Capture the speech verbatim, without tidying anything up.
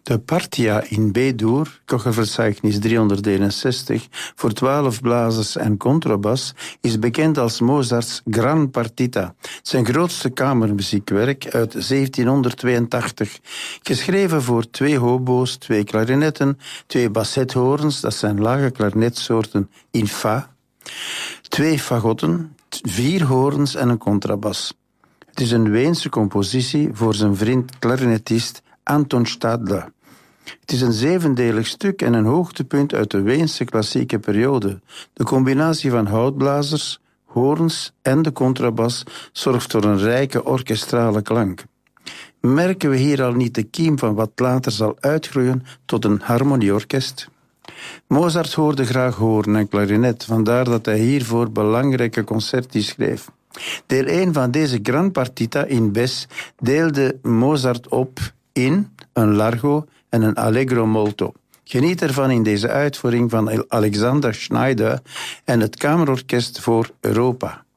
De Partia in B-dur, Kocherverzeichnis driehonderdeenenzestig, voor twaalf blazers en contrabas, is bekend als Mozarts Gran Partita, zijn grootste kamermuziekwerk uit zeventienhonderdtweeëntachtig. Geschreven voor twee hobo's, twee klarinetten, twee bassethoorns, dat zijn lage klarinetsoorten in fa, twee fagotten, vier hoorns en een contrabas. Het is een Weense compositie voor zijn vriend klarinetist Anton Stadler. Het is een zevendelig stuk en een hoogtepunt uit de Weense klassieke periode. De combinatie van houtblazers, hoorns en de contrabas zorgt voor een rijke orkestrale klank. Merken we hier al niet de kiem van wat later zal uitgroeien tot een harmonieorkest? Mozart hoorde graag hoorn en klarinet, vandaar dat hij hiervoor belangrijke concerti schreef. Deel één van deze Gran Partita in Bes deelde Mozart op in een largo en een allegro molto. Geniet ervan in deze uitvoering van Alexander Schneider en het Kamerorkest voor Europa.